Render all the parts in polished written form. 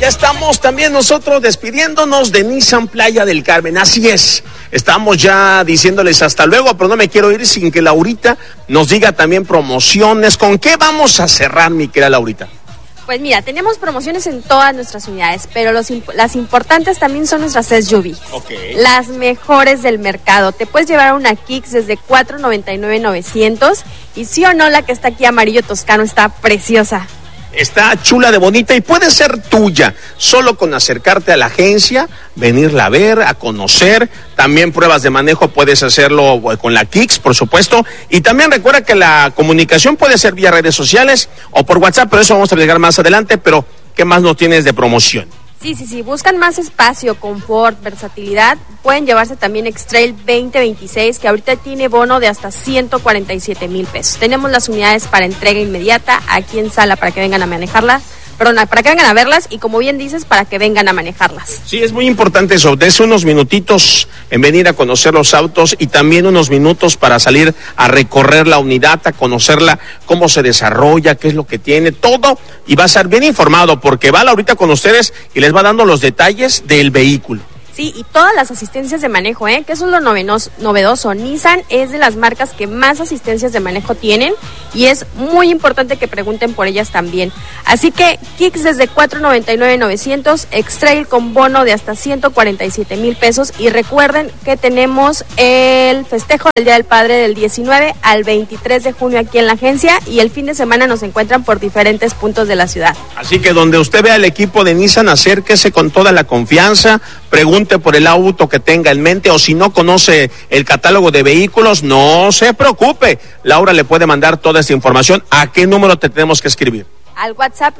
ya estamos también nosotros despidiéndonos de Nissan Playa del Carmen. Así es, estamos ya diciéndoles hasta luego, pero no me quiero ir sin que Laurita nos diga también promociones. ¿Con qué vamos a cerrar, mi querida Laurita? Pues mira, tenemos promociones en todas nuestras unidades, pero las importantes también son nuestras SUV. Okay. Las mejores del mercado. Te puedes llevar una Kicks desde $499,900 y sí o no, la que está aquí amarillo toscano está preciosa. Está chula de bonita y puede ser tuya, solo con acercarte a la agencia, venirla a ver, a conocer. También pruebas de manejo puedes hacerlo con la Kicks, por supuesto. Y también recuerda que la comunicación puede ser vía redes sociales o por WhatsApp, pero eso vamos a llegar más adelante. Pero, ¿qué más nos tienes de promoción? Sí, buscan más espacio, confort, versatilidad. Pueden llevarse también X-Trail 2026, que ahorita tiene bono de hasta $147,000. Tenemos las unidades para entrega inmediata aquí en sala para que vengan a manejarla. Para que vengan a verlas y, como bien dices, para que vengan a manejarlas. Sí, es muy importante eso, des unos minutitos en venir a conocer los autos y también unos minutos para salir a recorrer la unidad, a conocerla, cómo se desarrolla, qué es lo que tiene, todo, y va a estar bien informado porque va Laurita con ustedes y les va dando los detalles del vehículo. Sí, y todas las asistencias de manejo, que eso es lo novedoso. Nissan es de las marcas que más asistencias de manejo tienen y es muy importante que pregunten por ellas también. Así que Kicks desde $499,900, X-Trail con bono de hasta $147,000 y recuerden que tenemos el festejo del Día del Padre del 19 al 23 de junio aquí en la agencia y el fin de semana nos encuentran por diferentes puntos de la ciudad. Así que donde usted vea al equipo de Nissan, acérquese con toda la confianza, pregunte por el auto que tenga en mente o si no conoce el catálogo de vehículos, no se preocupe. Laura le puede mandar toda esta información. ¿A qué número te tenemos que escribir? Al WhatsApp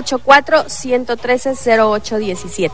984-113-0817.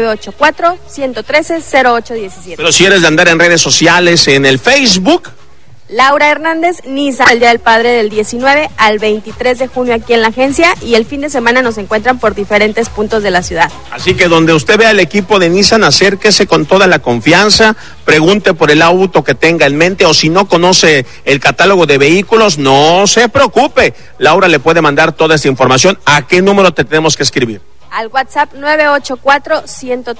984-113-0817. Pero si eres de andar en redes sociales, en el Facebook... Laura Hernández, Nissan, el Día del Padre del 19 al 23 de junio aquí en la agencia y el fin de semana nos encuentran por diferentes puntos de la ciudad. Así que donde usted vea al equipo de Nissan, acérquese con toda la confianza, pregunte por el auto que tenga en mente o si no conoce el catálogo de vehículos, no se preocupe. Laura le puede mandar toda esta información. ¿A qué número te tenemos que escribir? Al WhatsApp 984-113.